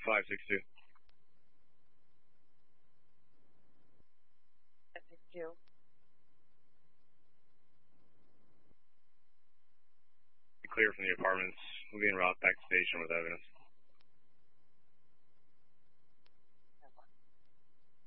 562. 562. Clear from the apartments. We'll be en route back to station with evidence.